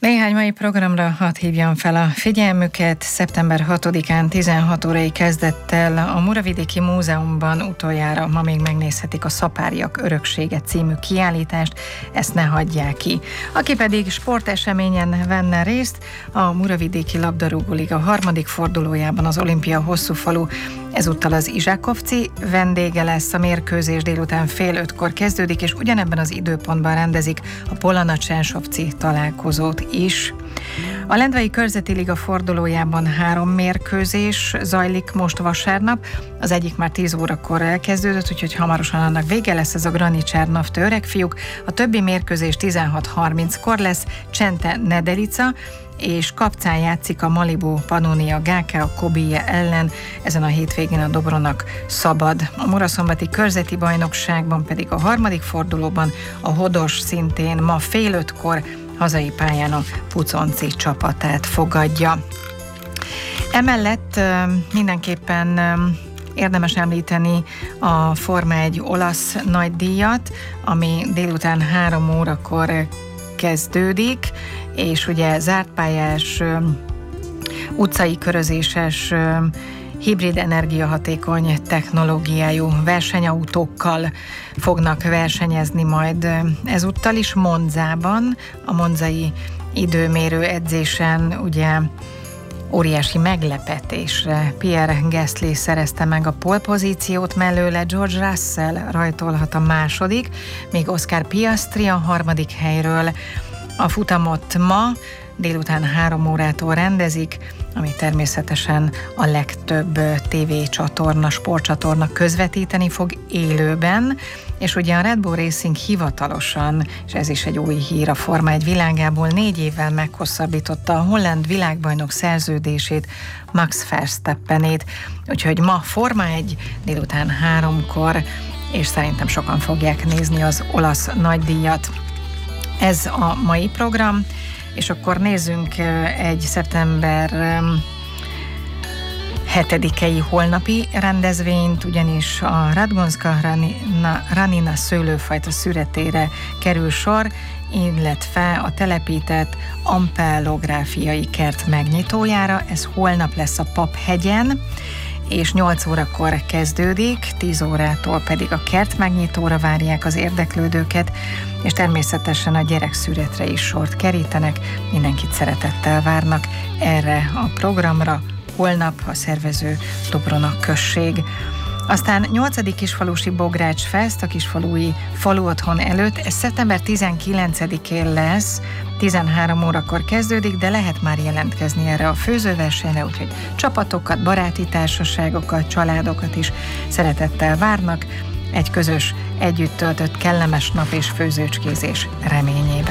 Néhány mai programra hadd hívjam fel a figyelmüket. Szeptember 6-án 16 órai kezdettel a Muravidéki Múzeumban utoljára ma még megnézhetik a Szapáriak öröksége című kiállítást, ezt ne hagyják ki. Aki pedig sporteseményen venne részt, a Muravidéki Labdarúgóliga harmadik fordulójában az Olimpia Hosszúfalu ezúttal az Izsákovci vendége lesz. A mérkőzés délután 4:30 kezdődik, és ugyanebben az időpontban rendezik a Polana-Csánsovci találkozót is. A Lendvai Körzeti Liga fordulójában 3 mérkőzés zajlik most vasárnap. Az egyik már 10 órakor elkezdődött, úgyhogy hamarosan annak vége lesz, ez a Graničar Nafta Öregfiúk. A többi mérkőzés 16:30-kor lesz, Csente Nedelica és Kapcán játszik a Malibu Pannonia GK a Kobije ellen, ezen a hétvégén a Dobronak szabad. A Muraszombati Körzeti Bajnokságban pedig a harmadik fordulóban a Hodos szintén ma 4:30-kor hazai pályán a Puconci csapatát fogadja. Emellett mindenképpen érdemes említeni a Forma 1 olasz nagydíjat, ami délután 3 órakor kezdődik, és ugye zártpályás, utcai körözéses, hibrid energiahatékony technológiájú versenyautókkal fognak versenyezni majd ezúttal is Monzában. A monzai időmérő edzésen ugye óriási meglepetésre Pierre Gasly szerezte meg a pole-pozíciót, mellőle George Russell rajtolhat a második, még Oscar Piastri a harmadik helyről. A futamot ma délután 3 órától rendezik, ami természetesen a legtöbb tévécsatorna, sportcsatorna közvetíteni fog élőben, és ugye a Red Bull Racing hivatalosan, és ez is egy új hír, a Forma 1 világából 4 évvel meghosszabbította a holland világbajnok szerződését, Max Verstappenét. Úgyhogy ma Forma 1 délután 3-kor, és szerintem sokan fogják nézni az olasz nagydíjat. Ez a mai program, és akkor nézzünk egy szeptember 7-i holnapi rendezvényt, ugyanis a Radgonska Ranina szőlőfajta szüretére kerül sor, illetve a telepített ampelográfiai kert megnyitójára. Ez holnap lesz a Paphegyen, és 8 órakor kezdődik, 10 órától pedig a kert megnyitóra várják az érdeklődőket, és természetesen a gyerekszüretre is sort kerítenek, mindenkit szeretettel várnak erre a programra. Holnap a szervező Dobrona község. Aztán 8. kisfalusi Bogrács Fest a kisfalui faluotthon előtt, ez szeptember 19-én lesz, 13 órakor kezdődik, de lehet már jelentkezni erre a főzőversenyre, úgyhogy csapatokat, baráti társaságokat, családokat is szeretettel várnak, egy közös, együtt töltött kellemes nap és főzőcskézés reményében.